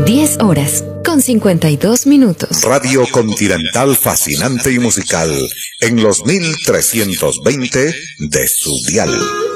10 horas con 52 minutos. Radio Continental fascinante y musical en los 1320 de su dial.